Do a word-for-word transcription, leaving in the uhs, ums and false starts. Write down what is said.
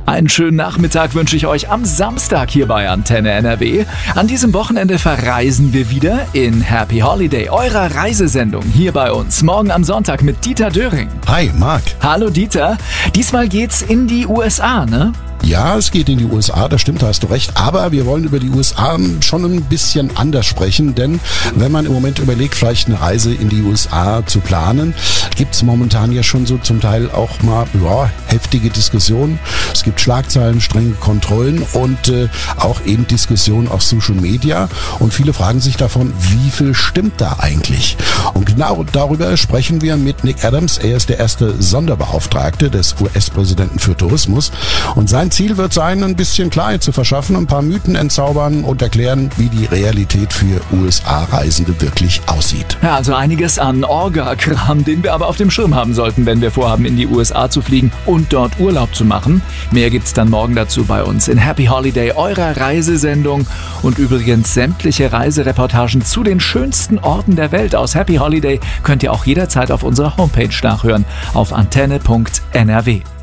Einen schönen Nachmittag wünsche ich euch am Samstag hier bei Antenne N R W. An diesem Wochenende verreisen wir wieder in Happy Holiday, eurer Reisesendung hier bei uns. Morgen am Sonntag mit Dieter Döring. Hi, Marc. Hallo Dieter. Diesmal geht's in die U S A, ne? Ja, es geht in die U S A, das stimmt, da hast du recht. Aber wir wollen über die U S A schon ein bisschen anders sprechen, denn wenn man im Moment überlegt, vielleicht eine Reise in die U S A zu planen, gibt es momentan ja schon so zum Teil auch mal ja, heftige Diskussionen. Es gibt Schlagzeilen, strenge Kontrollen und äh, auch eben Diskussionen auf Social Media. Und viele fragen sich davon, wie viel stimmt da eigentlich? Und genau darüber sprechen wir mit Nick Adams. Er ist der erste Sonderbeauftragte des U S-Präsidenten für Tourismus. Und sein Ziel wird sein, ein bisschen Klarheit zu verschaffen, ein paar Mythen entzaubern und erklären, wie die Realität für U S A-Reisende wirklich aussieht. Ja, also einiges an Orga-Kram, den wir aber auf dem Schirm haben sollten, wenn wir vorhaben, in die U S A zu fliegen und dort Urlaub zu machen. Mehr gibt's dann morgen dazu bei uns in Happy Holiday, eurer Reisesendung. Und übrigens sämtliche Reisereportagen zu den schönsten Orten der Welt aus Happy Holiday könnt ihr auch jederzeit auf unserer Homepage nachhören, auf antenne punkt n r w.